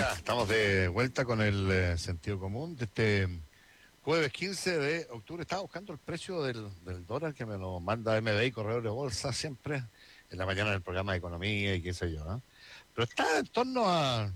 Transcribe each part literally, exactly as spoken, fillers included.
Ya, estamos de vuelta con el eh, sentido común de este jueves quince de octubre. Estaba buscando el precio del, del dólar que me lo manda M B I, Corredor de Bolsa, siempre en la mañana del programa de economía y qué sé yo, ¿no? Pero está en torno a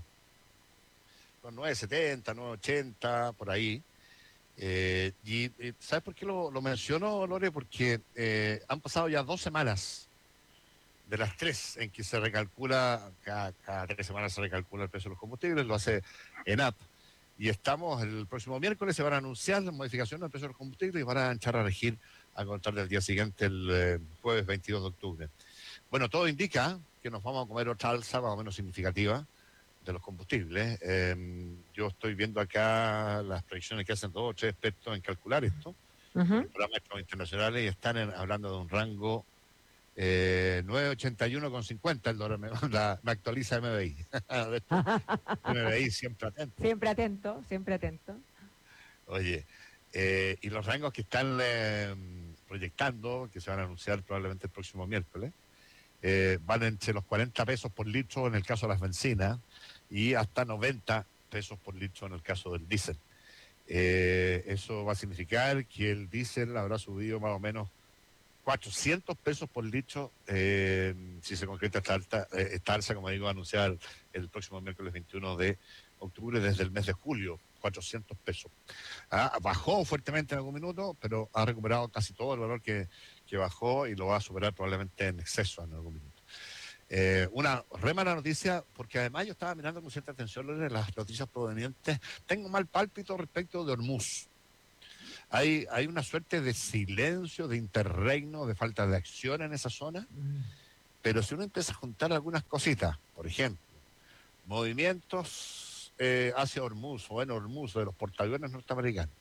los nueve setenta, nueve ochenta, por ahí. Eh, y, y ¿sabes por qué lo, lo menciono, Lore? Porque eh, han pasado ya dos semanas de las tres en que se recalcula, cada, cada tres semanas se recalcula el precio de los combustibles, lo hace ENAP. Y estamos, el próximo miércoles se van a anunciar las modificaciones del precio de los combustibles y van a echar a regir a contar del día siguiente, el eh, jueves veintidós de octubre. Bueno, todo indica que nos vamos a comer otra alza más o menos significativa de los combustibles. Eh, yo estoy viendo acá las predicciones que hacen dos o tres expertos en calcular esto, con Uh-huh. parámetros internacionales, y están en, hablando de un rango eh, nueve ochenta y uno con cincuenta el dólar, me, la, me actualiza M B I. De esto, M B I siempre atento. Siempre atento, siempre atento. Oye, eh, y los rangos que están eh, proyectando, que se van a anunciar probablemente el próximo miércoles, eh, van entre los cuarenta pesos por litro en el caso de las bencinas y hasta noventa pesos por litro en el caso del diésel. Eh, eso va a significar que el diésel habrá subido más o menos cuatrocientos pesos por litro, eh, si se concreta esta, alta, eh, esta alza, como digo, anunciar el próximo miércoles veintiuno de octubre desde el mes de julio, cuatrocientos pesos. Ah, bajó fuertemente en algún minuto, pero ha recuperado casi todo el valor que, que bajó y lo va a superar probablemente en exceso en algún minuto. Eh, una re mala noticia, porque además yo estaba mirando con cierta atención las noticias provenientes. Tengo mal pálpito respecto de Hormuz. Hay, hay una suerte de silencio, de interregno, de falta de acción en esa zona, pero si uno empieza a juntar algunas cositas, por ejemplo, movimientos eh, hacia Hormuz o en Hormuz de los portaaviones norteamericanos,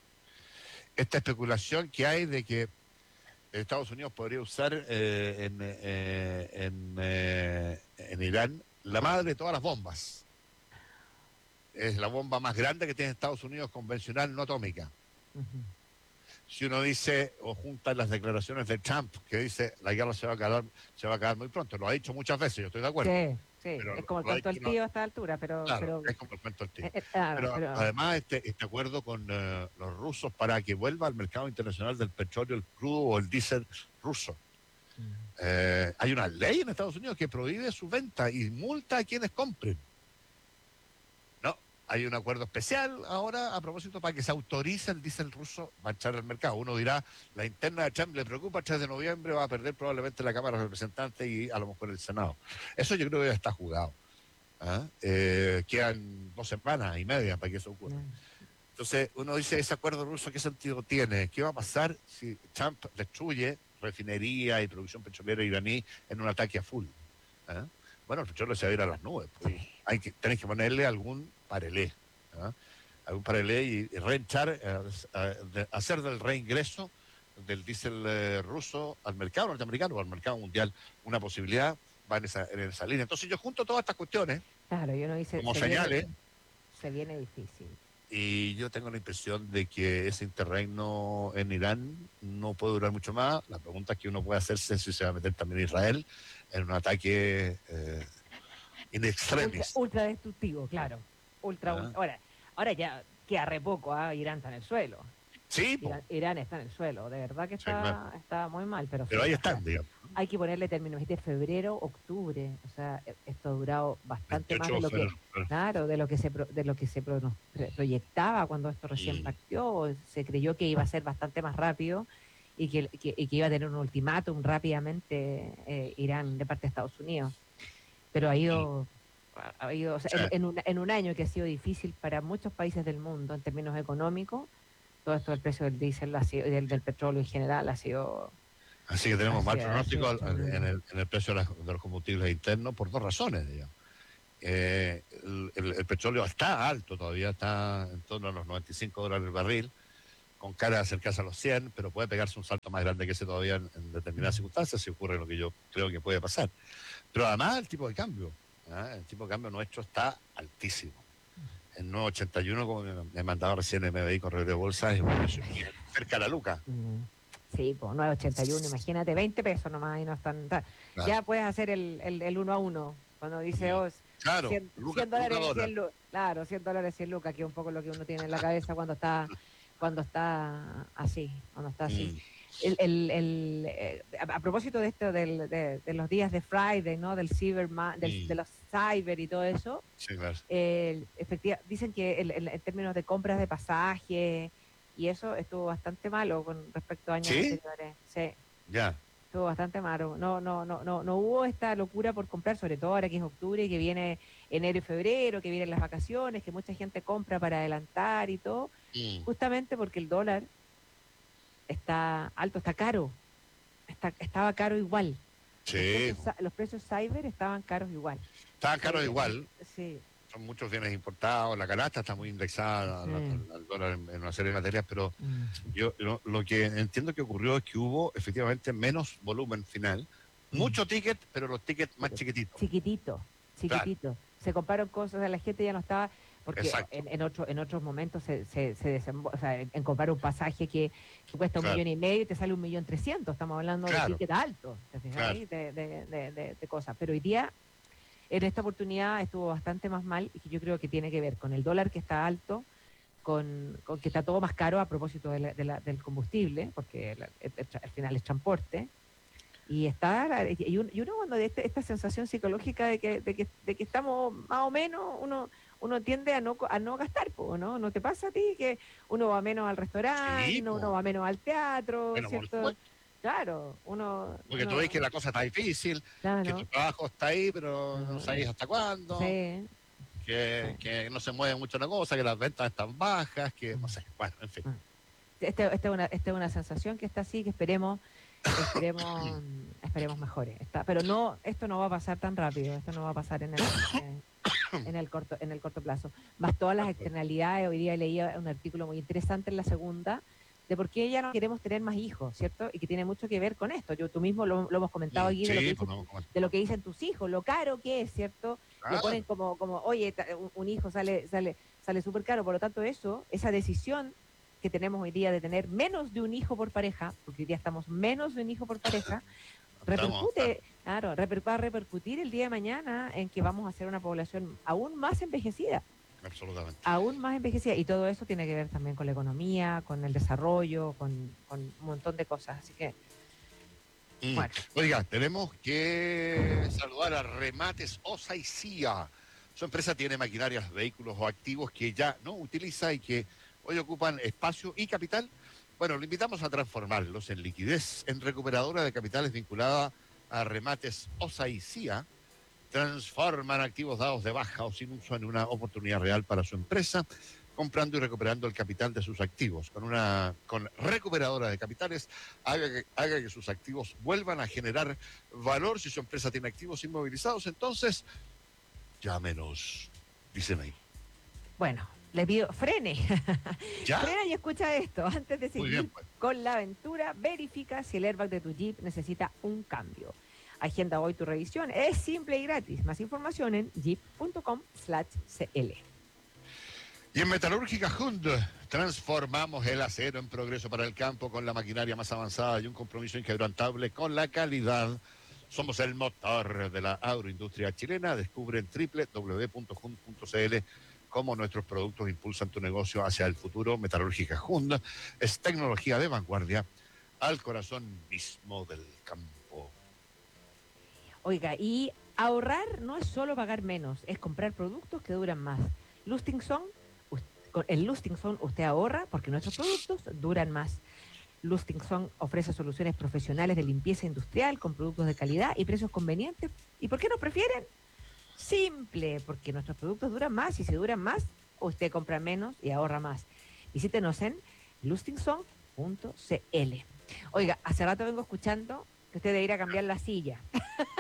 esta especulación que hay de que Estados Unidos podría usar eh, en, eh, en, eh, en Irán la madre de todas las bombas. Es la bomba más grande que tiene Estados Unidos, convencional, no atómica. Uh-huh. Si uno dice o junta las declaraciones de Trump, que dice la guerra se va a acabar, se va a acabar muy pronto, lo ha dicho muchas veces, yo estoy de acuerdo. Sí, sí, Pero es lo, como el lo ha cuento dicho, del no, tío a esta altura, pero... claro, pero es como el cuento del tío. eh, eh, claro, Pero, pero... además este, este acuerdo con uh, los rusos para que vuelva al mercado internacional del petróleo, el crudo o el diésel ruso. Uh-huh. Eh, hay una ley en Estados Unidos que prohíbe su venta y multa a quienes compren. No, hay un acuerdo especial ahora a propósito para que se autorice el diésel ruso marchar al mercado. Uno dirá, la interna de Trump le preocupa, el tres de noviembre va a perder probablemente la Cámara de Representantes y a lo mejor el Senado. Eso yo creo que ya está jugado. ¿Ah? Eh, quedan dos semanas y media para que eso ocurra. Uh-huh. Entonces, uno dice, ¿ese acuerdo ruso qué sentido tiene? ¿Qué va a pasar si Trump destruye refinería y producción petrolera iraní en un ataque a full? ¿Ah? Bueno, el petróleo se va a ir a las nubes. Pues. Hay que, tenés que ponerle algún parelé. ¿Ah? Algún parelé y, y reenchar, eh, de, hacer del reingreso del diésel eh, ruso al mercado norteamericano o al mercado mundial una posibilidad, va en esa, en esa línea. Entonces yo junto todas estas cuestiones Claro, y uno dice, como se señales, viene, se viene difícil. y yo tengo la impresión de que ese interregno en Irán no puede durar mucho más. La pregunta que uno puede hacerse es si se va a meter también Israel en un ataque eh, in Ultra, extremis. ultra destructivo, claro. Ultra, ¿Ah? ultra. Ahora, ahora ya queda re poco, ¿ah? Irán está en el suelo. Sí, po. Irán, Irán está en el suelo, de verdad que Sí, claro. está, está muy mal, pero sí, Pero ahí o sea, están, digamos. hay que ponerle términos, ¿viste? Febrero, octubre, o sea, esto ha durado bastante más de veintiocho lo que, fueron. claro, de lo que se pro, de lo que se pro, proyectaba cuando esto recién Mm. partió, se creyó que iba a ser bastante más rápido y que, que, y que iba a tener un ultimátum rápidamente eh, Irán de parte de Estados Unidos, pero ha ido, ha ido o sea, Sí. en, en, un, en un año que ha sido difícil para muchos países del mundo en términos económicos, todo esto del precio del diésel, del, del petróleo en general ha sido... Así que tenemos mal Así, pronóstico así, en el, en el precio de, las, de los combustibles internos por dos razones, digamos. Eh, el, el, el petróleo está alto todavía, está en torno a los noventa y cinco dólares el barril, con cara de acercarse a los cien, pero puede pegarse un salto más grande que ese todavía en, en determinadas circunstancias, si ocurre lo que yo creo que puede pasar. Pero además el tipo de cambio, ¿eh? El tipo de cambio nuestro está altísimo. En nueve ochenta y uno, como me, me mandaba recién M B I Correo de Bolsa, es un precio cerca de la luca. Sí, pues nueve ochenta y uno, imagínate, veinte pesos nomás y no están... Claro. Ya puedes hacer el, el, el uno a uno, cuando dice, oh, Claro, cien, Luca, cien dólares, Luca dólar. cien, lu- claro, cien dólares, cien lucas, que es un poco lo que uno tiene en la cabeza cuando está, cuando está así, cuando está así. Mm, El, el, el, eh, a, a propósito de esto del, de, de los días de Friday, ¿no? Del cyber, ma- del, mm, de los cyber y todo eso, sí, claro. eh, efectiva- dicen que el- el- en términos de compras de pasaje y eso estuvo bastante malo con respecto a años ¿Sí? anteriores. Sí, Ya. estuvo bastante malo. No, no, no, no, no hubo esta locura por comprar, sobre todo ahora que es octubre y que viene enero y febrero, que vienen las vacaciones, que mucha gente compra para adelantar y todo, Mm, justamente porque el dólar está alto, está caro, está, estaba caro igual. Los sí, precios, sa- los precios cyber estaban caros igual. está O sea, caro eh, eh, igual. sí, Son muchos bienes importados, la canasta está muy indexada al, sí. al- al dólar en, en una serie de materias, pero Mm. yo lo, lo que entiendo que ocurrió es que hubo efectivamente menos volumen final, Mm. mucho ticket, pero los tickets más chiquititos. Chiquitito, Claro, chiquitito. Se compraron cosas, la gente ya no estaba, porque exacto, en, en, otro, en otros momentos se, se, se desembo- o sea, en, en comprar un pasaje que, que cuesta un claro, millón y medio y te sale un millón trescientos, estamos hablando de claro, ticket alto, ¿te claro. fijáis? De, de, de, de, de cosas. Pero hoy día, en esta oportunidad, estuvo bastante más mal y que yo creo que tiene que ver con el dólar que está alto, con, con que está todo más caro a propósito de la- de la- del combustible, porque la- el- el tra- al final es transporte. Y está, la- y uno, y uno cuando de este- esta sensación psicológica de que, de que, de que estamos más o menos, uno, uno tiende a no, co- a no gastar, po, ¿no? ¿No te pasa a ti que uno va menos al restaurante, Sí, no, uno po. va menos al teatro, Bueno, por ¿cierto? supuesto, Claro, uno, porque tú uno, ves que la cosa está difícil, que tu claro, trabajo está ahí, pero no ah, sabes hasta cuándo, sí, que, sí. que no se mueve mucho la cosa, que las ventas están bajas, que no Mm, sé, bueno, en fin. mm. Este, este es una, esta es una sensación que está así, que esperemos, esperemos, esperemos mejore. Está, pero no, esto no va a pasar tan rápido, esto no va a pasar en el, eh, en el corto, en el corto plazo. Más todas las externalidades, hoy día leía un artículo muy interesante en la segunda, de por qué ya no queremos tener más hijos, ¿cierto? Y que tiene mucho que ver con esto. Yo tú mismo lo, lo hemos comentado Mm, aquí de lo que sí, pues dicen, no, como- de lo que dicen tus hijos, lo caro que es, ¿cierto? Lo ponen claro, como, como, oye, ta- un, un hijo sale, sale, sale súper caro, por lo tanto eso, esa decisión que tenemos hoy día de tener menos de un hijo por pareja, porque hoy día estamos menos de un hijo por pareja, estamos, claro, repercute, claro, reper- va a repercutir el día de mañana en que vamos a ser una población aún más envejecida, absolutamente. aún más envejecida. Y todo eso tiene que ver también con la economía, con el desarrollo, con, con un montón de cosas. Así que, Mm. bueno, Oiga, tenemos que saludar a Remates Osa y Cia. Su empresa tiene maquinarias, vehículos o activos que ya no utiliza y que hoy ocupan espacio y capital. Bueno, lo invitamos a transformarlos en liquidez, en recuperadora de capitales vinculada a Remates Osa y Cia. Transforman activos dados de baja o sin uso en una oportunidad real para su empresa, comprando y recuperando el capital de sus activos. Con una con recuperadora de capitales, haga que, haga que sus activos vuelvan a generar valor. Si su empresa tiene activos inmovilizados, entonces llámenos, dicen ahí. bueno, le pido, frene, ¿Ya? frena y escucha esto. Antes de Muy bien, seguir pues. con la aventura, verifica si el airbag de tu Jeep necesita un cambio. Agenda hoy tu revisión, es simple y gratis. Más información en jeep punto com slash cl. Y en Metalúrgica Hund transformamos el acero en progreso para el campo con la maquinaria más avanzada y un compromiso inquebrantable con la calidad. Somos el motor de la agroindustria chilena. Descubre en doble u doble u doble u punto hund punto c l cómo nuestros productos impulsan tu negocio hacia el futuro. Metalúrgica Hund es tecnología de vanguardia al corazón mismo del campo. Oiga, y ahorrar no es solo pagar menos, es comprar productos que duran más. Lusting Zone, us- con el Lusting Zone usted ahorra porque nuestros productos duran más. Lusting Zone ofrece soluciones profesionales de limpieza industrial con productos de calidad y precios convenientes. ¿Y por qué nos prefieren? Simple, porque nuestros productos duran más y si duran más, usted compra menos y ahorra más. Visítenos en lusting zone punto c l. Oiga, hace rato vengo escuchando que usted debe ir a cambiar la silla.